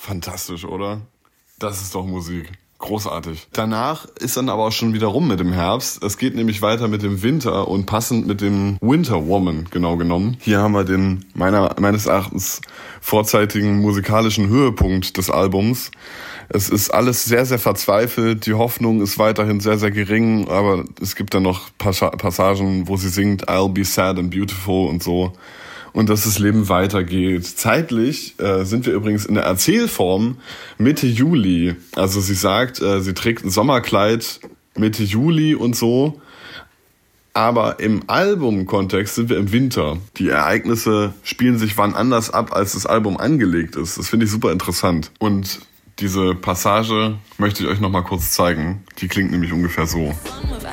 Fantastisch, oder? Das ist doch Musik. Großartig. Danach ist dann aber auch schon wieder rum mit dem Herbst. Es geht nämlich weiter mit dem Winter und passend mit dem Winter Woman, genau genommen. Hier haben wir den meines Erachtens vorzeitigen musikalischen Höhepunkt des Albums. Es ist alles sehr, sehr verzweifelt. Die Hoffnung ist weiterhin sehr, sehr gering, aber es gibt dann noch Passagen, wo sie singt I'll be sad and beautiful und so. Und dass das Leben weitergeht. Zeitlich sind wir übrigens in der Erzählform Mitte Juli. Also sie sagt, sie trägt ein Sommerkleid Mitte Juli und so. Aber im Albumkontext sind wir im Winter. Die Ereignisse spielen sich wann anders ab, als das Album angelegt ist. Das finde ich super interessant. Und diese Passage möchte ich euch noch mal kurz zeigen. Die klingt nämlich ungefähr so.